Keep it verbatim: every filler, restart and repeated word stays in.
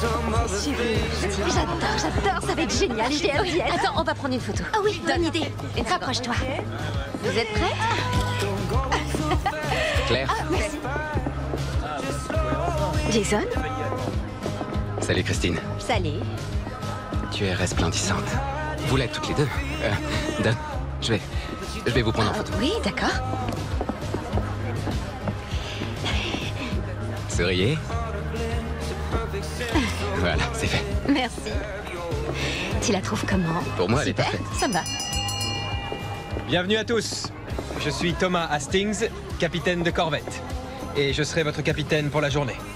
J'adore, j'adore, ça va être génial, j'ai hâte d'y être. Attends, on va prendre une photo. Ah oui, bonne idée. Rapproche-toi. Vous êtes prêtes? Claire. Ah, merci. Jason? Salut Christine. Salut. Tu es resplendissante. Vous l'êtes toutes les deux. Euh, Don, je vais... Je vais vous prendre en Ah, photo. oui, d'accord. Souriez. Voilà, c'est fait. Merci. Tu la trouves comment? Pour moi, elle est Super, parfaite. ça me va. Bienvenue à tous. Je suis Thomas Hastings, capitaine de corvette. Et je serai votre capitaine pour la journée.